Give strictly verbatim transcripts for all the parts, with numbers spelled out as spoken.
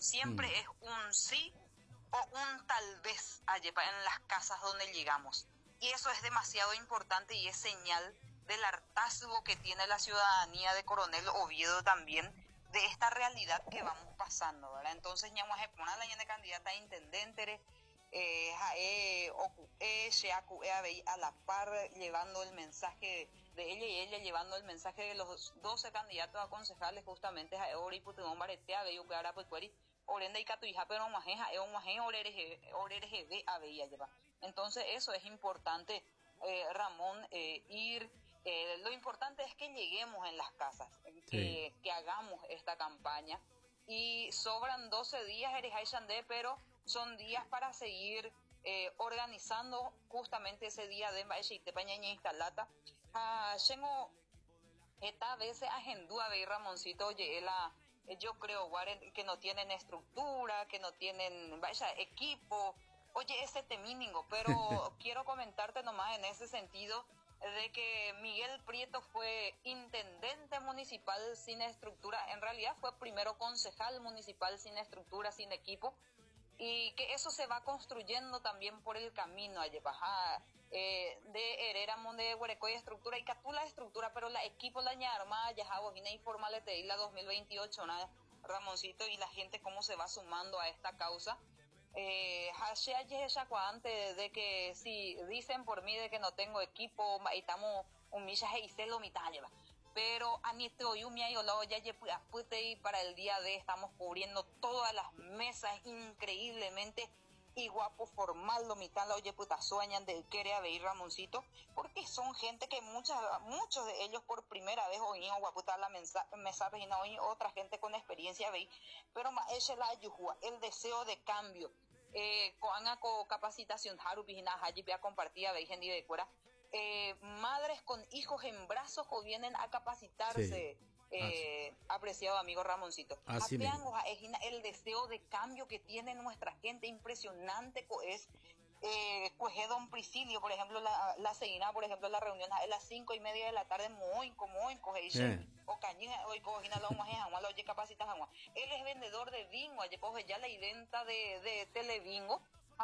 Siempre Mm. es un sí o un tal vez ayepa en las casas donde llegamos. Y eso es demasiado importante y es señal del hartazgo que tiene la ciudadanía de Coronel Oviedo también de esta realidad que vamos pasando, ¿verdad? Entonces, ñamos a poner la de candidata a intendente, eh, jae, ocu, eh, sheacu, eh, abei, a la par llevando el mensaje de ella y ella llevando el mensaje de los doce candidatos a concejales justamente a Ori Putumón Baretea, Bello que ahora pues cueri, Orenda y Catuija, pero Majeja, es un Maje, Orereje, ve a Bella lleva. Entonces, eso es importante, eh, Ramón, eh, ir. Eh, lo importante es que lleguemos en las casas, que, Sí. que hagamos esta campaña. Y sobran doce días, Erejay Shandé, pero son días para seguir eh, organizando justamente ese día de Baeshitepañaña Instalata. Ah, tengo esta vez agendúa de Ramoncito, oye, la, yo creo, Warren, que no tienen estructura, que no tienen, vaya, equipo. Oye, ese temíningo, pero quiero comentarte nomás en ese sentido de que Miguel Prieto fue intendente municipal sin estructura, en realidad fue primero concejal municipal sin estructura, sin equipo, y que eso se va construyendo también por el camino, Ayepajá, eh, de Herrera, Monde, Huerecoy, estructura, y Catula estructura, pero la equipo la ñarma, ya bojina informalete, y la dos mil veintiocho, ¿no? Ramoncito, y la gente cómo se va sumando a esta causa. Eh, antes de que si dicen por mí de que no tengo equipo, y estamos un millaje y se lo mitad lleva. Pero Anito Yumia y Olao ya y para el día de estamos cubriendo todas las mesas increíblemente y guapo formal lo mitad la oye puta sueñan del querer ver Ramoncito, porque son gente que muchas muchos de ellos por primera vez oían guaputa la mesa mesa vecina hoy otra gente con experiencia veis, pero ese la ayuda, el deseo de cambio, eh con co capacitación haru pijina haji a compartida veis en de fuera. Eh, madres con hijos en brazos o vienen a capacitarse, Sí. Así, eh, apreciado amigo Ramoncito. así mismo. Apeango, es el deseo de cambio que tiene nuestra gente, impresionante es. Eh, coge Don Priscilio, por ejemplo, la, la Seina, por ejemplo, la reunión a las cinco y media de la tarde, muy como coge Eh. o cañina, hoy coge la hoja, la oye capacita agua. Él es vendedor de bingo, ayer coge ya la identa de, de telebingo,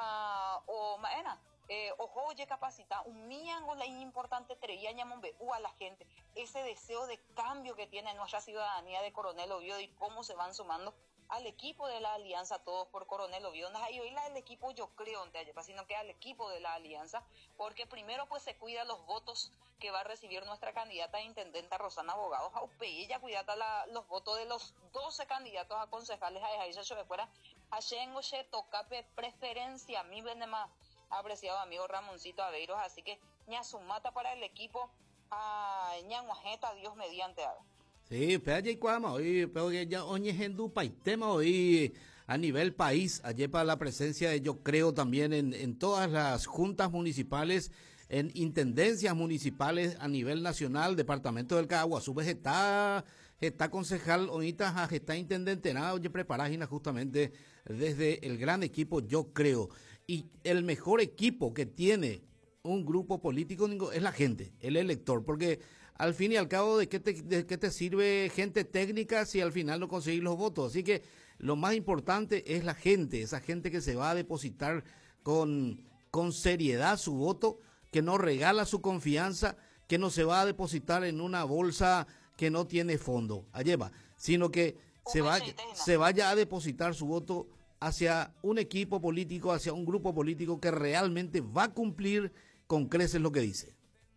uh, o maena. Eh, ojo, oye, capacita, un miango la importante treía ñamombe, u a la gente, ese deseo de cambio que tiene nuestra ciudadanía de Coronel Oviedo y cómo se van sumando al equipo de la alianza, todos por Coronel Oviedo, no hay hoy la del equipo yo creo, sino que al equipo de la alianza, porque primero pues se cuida los votos que va a recibir nuestra candidata a intendenta Rosana Abogados, a ella cuida la, los votos de los doce candidatos a concejales a ella de fuera, a Shengo se toca preferencia, mi venema apreciado amigo Ramoncito Aveiros, así que ña sumata para el equipo a ña guajeta, Dios mediante. Sí, pero ya cuama hoy, pero que ya oñe gendu paitema hoy a nivel país, allí para la presencia de yo creo también en, en todas las juntas municipales, en intendencias municipales a nivel nacional, departamento del Caguazú, pues está, está concejal, ahorita está intendente, nada, oye, preparágina justamente desde el gran equipo, yo creo, y el mejor equipo que tiene un grupo político es la gente, el elector, porque al fin y al cabo, ¿de qué te, de qué te sirve gente técnica si al final no conseguís los votos? Así que lo más importante es la gente, esa gente que se va a depositar con, con seriedad su voto, que no regala su confianza, que no se va a depositar en una bolsa que no tiene fondo, allá va, sino que se vaya, se vaya a depositar su voto hacia un equipo político, hacia un grupo político que realmente va a cumplir con creces lo que dice.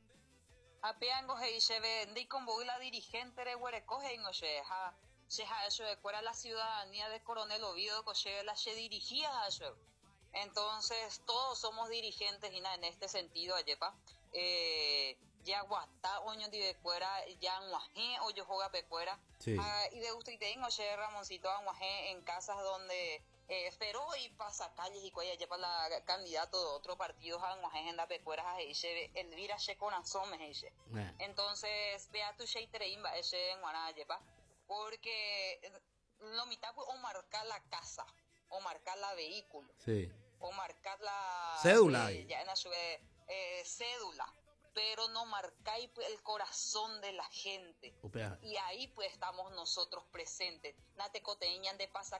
Apeango he se vendí con la dirigente de Huerecoge en Ocheja, se ha hecho de fuera la ciudadanía de Coronel Oviedo, que la se dirigía a eso. Entonces, todos somos dirigentes, Gina, en este sentido, Ayepa. Eh, ya guata, oño de fuera, ya guajé, o yo juega pecuera. Sí. Ah, y de usted tengo, che, Ramoncito, guajé en casas donde eh, pero y pasa calles y cuella lleva la candidato de otro partido a guajé en la pecuera, Elvira che corazón, me dice. Entonces, vea tu che treimba, ese en guaná, Ayepa, porque lo mitad o marcar la casa, o marcar la vehículo. Sí. O marcar la cédula, eh, ya en la, eh, cédula, pero no marcáis el corazón de la gente. Opea. Y ahí pues estamos nosotros presentes. Nate coteñan de pasa